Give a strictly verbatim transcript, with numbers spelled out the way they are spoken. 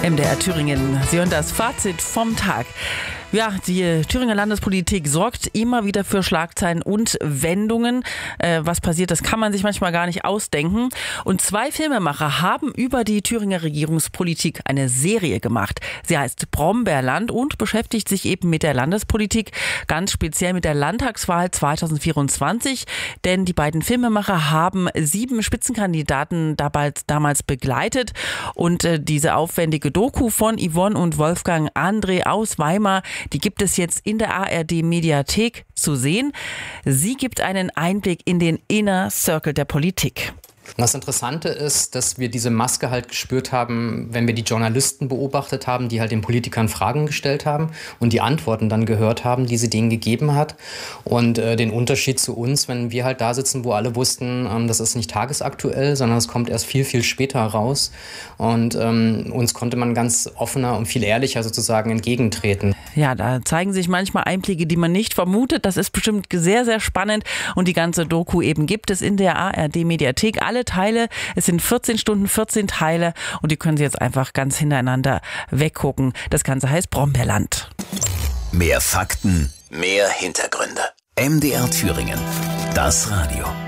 M D R Thüringen. Sie hören das Fazit vom Tag. Ja, die Thüringer Landespolitik sorgt immer wieder für Schlagzeilen und Wendungen. Äh, was passiert, das kann man sich manchmal gar nicht ausdenken. Und zwei Filmemacher haben über die Thüringer Regierungspolitik eine Serie gemacht. Sie heißt Brombeerland und beschäftigt sich eben mit der Landespolitik, ganz speziell mit der Landtagswahl zwanzig vierundzwanzig. Denn die beiden Filmemacher haben sieben Spitzenkandidaten dabei, damals begleitet. Und äh, diese aufwendige Doku von Yvonne und Wolfgang André aus Weimar, die gibt es jetzt in der A R D-Mediathek zu sehen. Sie gibt einen Einblick in den Inner Circle der Politik. Das Interessante ist, dass wir diese Maske halt gespürt haben, wenn wir die Journalisten beobachtet haben, die halt den Politikern Fragen gestellt haben und die Antworten dann gehört haben, die sie denen gegeben hat. Und äh, den Unterschied zu uns, wenn wir halt da sitzen, wo alle wussten, ähm, das ist nicht tagesaktuell, sondern es kommt erst viel, viel später raus. Und ähm, uns konnte man ganz offener und viel ehrlicher sozusagen entgegentreten. Ja, da zeigen sich manchmal Einblicke, die man nicht vermutet. Das ist bestimmt sehr, sehr spannend. Und die ganze Doku eben gibt es in der A R D-Mediathek. Alle Teile, es sind vierzehn Stunden, vierzehn Teile und die können Sie jetzt einfach ganz hintereinander weggucken. Das Ganze heißt Brombeerland. Mehr Fakten, mehr Hintergründe. M D R Thüringen, das Radio.